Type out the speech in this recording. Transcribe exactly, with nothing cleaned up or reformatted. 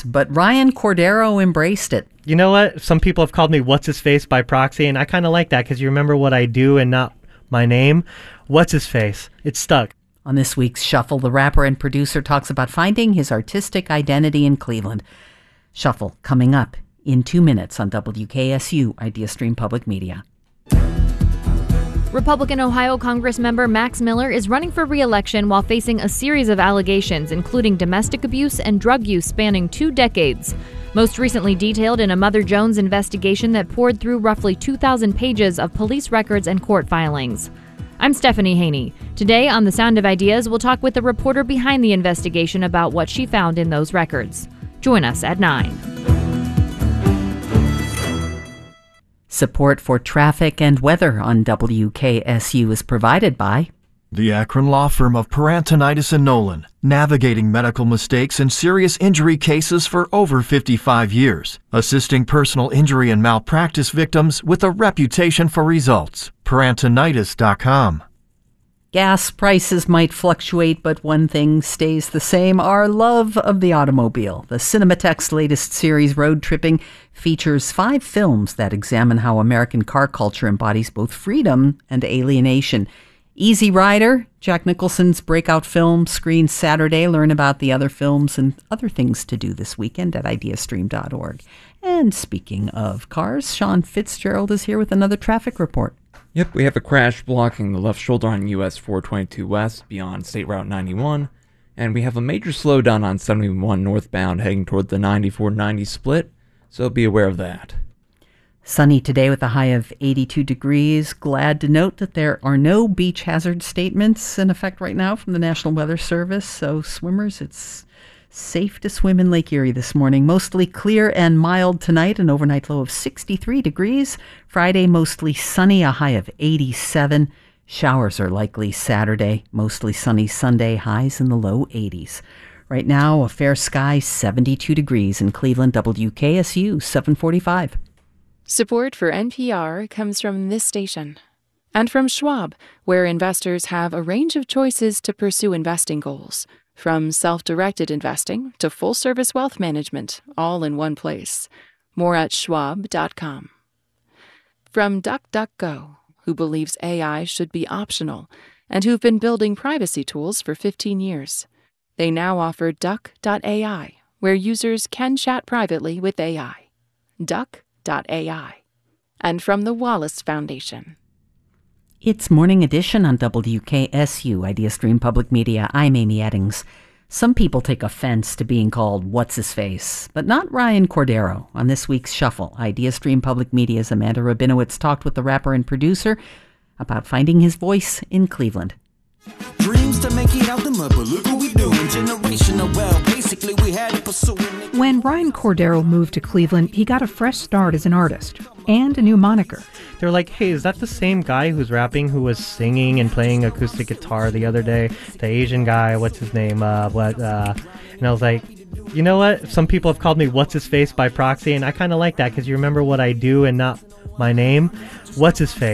but Ryan Cordero embraced it. You know what? Some people have called me What's-His-Face by proxy, and I kind of like that because you remember what I do and not my name. What's-His-Face? It's stuck. On this week's Shuffle, the rapper and producer talks about finding his artistic identity in Cleveland. Shuffle coming up in two minutes on W K S U IdeaStream Public Media. Republican Ohio Congressmember Max Miller is running for re-election while facing a series of allegations, including domestic abuse and drug use spanning two decades. Most recently detailed in a Mother Jones investigation that poured through roughly two thousand pages of police records and court filings. I'm Stephanie Haney. Today on The Sound of Ideas, we'll talk with the reporter behind the investigation about what she found in those records. Join us at nine. Support for traffic and weather on W K S U is provided by the Akron law firm of Parantonitis and Nolan, navigating medical mistakes and serious injury cases for over fifty-five years, assisting personal injury and malpractice victims with a reputation for results. Parantonitis dot com. Gas prices might fluctuate, but one thing stays the same: our love of the automobile. The Cinematheque's latest series, Road Tripping, features five films that examine how American car culture embodies both freedom and alienation. Easy Rider, Jack Nicholson's breakout film, screens Saturday. Learn about the other films and other things to do this weekend at ideastream dot org. And speaking of cars, Sean Fitzgerald is here with another traffic report. Yep, we have a crash blocking the left shoulder on U S four twenty-two West beyond State Route ninety-one, and we have a major slowdown on seventy-one northbound heading toward the ninety-four ninety split, so be aware of that. Sunny today with a high of eighty-two degrees. Glad to note that there are no beach hazard statements in effect right now from the National Weather Service, so swimmers, it's safe to swim in Lake Erie this morning. Mostly clear and mild tonight, an overnight low of sixty-three degrees. Friday, mostly sunny, a high of eighty-seven. Showers are likely Saturday, mostly sunny Sunday, highs in the low eighties. Right now, a fair sky, seventy-two degrees in Cleveland. W K S U seven forty-five. Support for N P R comes from this station and from Schwab, where investors have a range of choices to pursue investing goals, from self-directed investing to full-service wealth management, all in one place. More at schwab dot com. From DuckDuckGo, who believes A I should be optional and who've been building privacy tools for fifteen years. They now offer duck dot A I, where users can chat privately with A I. duck dot A I. And from the Wallace Foundation. It's Morning Edition on W K S U, IdeaStream Public Media. I'm Amy Eddings. Some people take offense to being called What's-His-Face, but not Ryan Cordero. On this week's Shuffle, IdeaStream Public Media's Amanda Rabinowitz talked with the rapper and producer about finding his voice in Cleveland. Dreams to make it out the mud, but look what we doing. Generational wealth, basically we had to pursue it. When Ryan Cordero moved to Cleveland, he got a fresh start as an artist and a new moniker. They're like, hey, is that the same guy who's rapping who was singing and playing acoustic guitar the other day? The Asian guy, what's his name? Uh, what? Uh, and I was like, you know what? Some people have called me What's-His-Face by proxy, and I kind of like that because you remember what I do and not my name. What's-His-Face?